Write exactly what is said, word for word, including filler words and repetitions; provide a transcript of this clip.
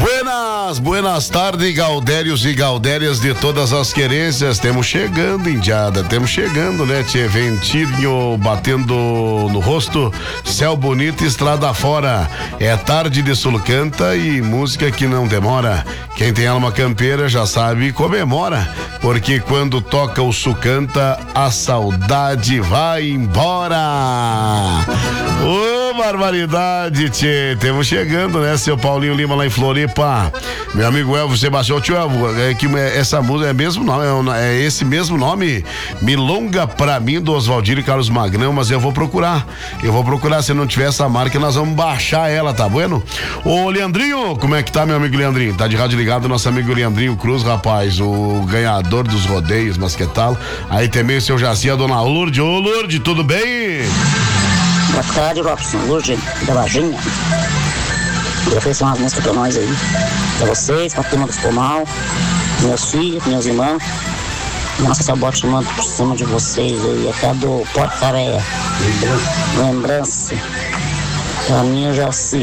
Buenas, buenas tardes, gaudérios e gaudérias de todas as querências. Temos chegando, indiada, temos chegando, né, tchê? Ventinho batendo no rosto, céu bonito, estrada fora. É tarde de sulcanta e música que não demora. Quem tem alma campeira já sabe e comemora, porque quando toca o sucanta, a saudade vai embora. Ô, barbaridade, tchê. Temos chegando, né, seu Paulinho Lima lá em Floripa. Meu amigo Elvio Sebastião, tio Elvio, é que essa música é mesmo nome, é esse mesmo nome, Milonga pra mim, do Oswaldinho e Carlos Magrão, mas eu vou procurar. Eu vou procurar, se não tiver essa marca, nós vamos baixar ela, tá bueno? Ô, Leandrinho, como é que tá, meu amigo Leandrinho? Tá de rádio ligado, nosso amigo Leandrinho Cruz, rapaz, o ganhador dos rodeios, mas que tal? Aí também o seu Jaci, a dona Lourdes. Ô, Lourdes, tudo bem? Boa tarde, Robson. Lourdes da Varginha. Queria oferecer umas músicas pra nós aí. Pra vocês, pra turma dos Pomal, meus filhos, meus irmãos. Nossa, essa bote manda por cima de vocês aí. Até do Porta Areia. Lembrança. Pra mim, eu já sei.